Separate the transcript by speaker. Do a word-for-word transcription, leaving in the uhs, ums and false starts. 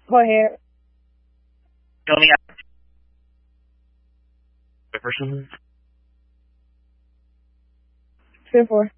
Speaker 1: Go ahead.
Speaker 2: Tell me the person.
Speaker 1: ten four.